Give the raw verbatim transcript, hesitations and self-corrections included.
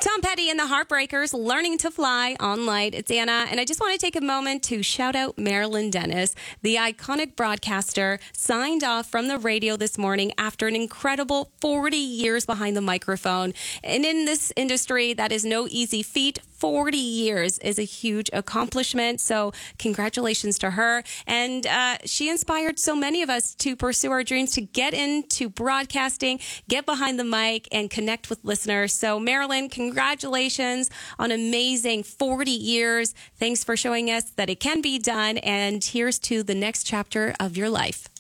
Tom Petty and the Heartbreakers, Learning to Fly on Light. It's Anna, and I just want to take a moment to shout out Marilyn Dennis, the iconic broadcaster, signed off from the radio this morning after an incredible forty years behind the microphone. And in this industry, that is no easy feat. forty years is a huge accomplishment, so congratulations to her. And uh, she inspired so many of us to pursue our dreams, to get into broadcasting, get behind the mic, and connect with listeners. So Marilyn, congratulations on amazing forty years. Thanks for showing us that it can be done, and here's to the next chapter of your life.